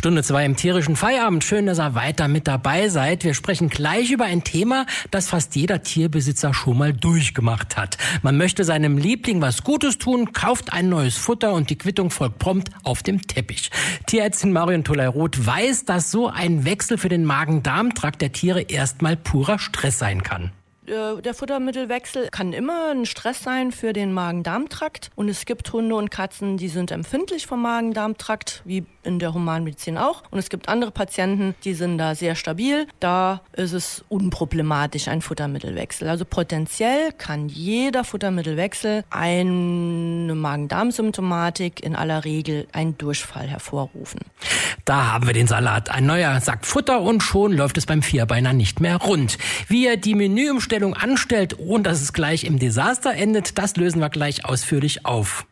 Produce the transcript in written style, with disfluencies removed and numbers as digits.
Stunde 2 im tierischen Feierabend. Schön, dass ihr weiter mit dabei seid. Wir sprechen gleich über ein Thema, das fast jeder Tierbesitzer schon mal durchgemacht hat. Man möchte seinem Liebling was Gutes tun, kauft ein neues Futter und die Quittung folgt prompt auf dem Teppich. Tierärztin Marion Toley-Roth weiß, dass so ein Wechsel für den Magen-Darm-Trakt der Tiere erstmal purer Stress sein kann. Der Futtermittelwechsel kann immer ein Stress sein für den Magen-Darm-Trakt. Und es gibt Hunde und Katzen, die sind empfindlich vom Magen-Darm-Trakt, wie in der Humanmedizin auch. Und es gibt andere Patienten, die sind da sehr stabil. Da ist es unproblematisch, ein Futtermittelwechsel. Also potenziell kann jeder Futtermittelwechsel eine Magen-Darm-Symptomatik, in aller Regel einen Durchfall hervorrufen. Da haben wir den Salat. Ein neuer Sack Futter und schon läuft es beim Vierbeiner nicht mehr rund. Wie er die Menüumstellung anstellt, ohne dass es gleich im Desaster endet, das lösen wir gleich ausführlich auf.